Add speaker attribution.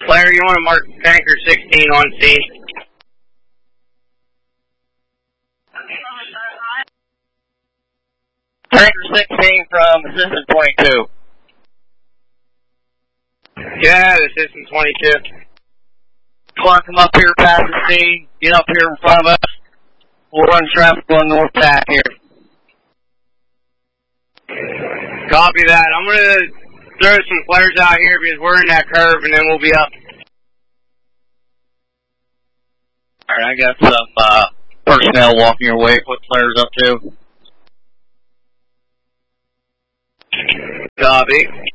Speaker 1: Claire, you want to mark tanker 16 on scene?
Speaker 2: Tanker 16 from Assistant 22.
Speaker 1: Yeah, Assistant 22.
Speaker 2: Clark, come up here past the scene. Get up here in front of us. We'll run traffic on North Tack here.
Speaker 1: Copy that. I'm going to throw some flares out here because we're in that curve, and then we'll be up.
Speaker 2: Alright, I got some personnel walking your way. What flares up to?
Speaker 1: Copy.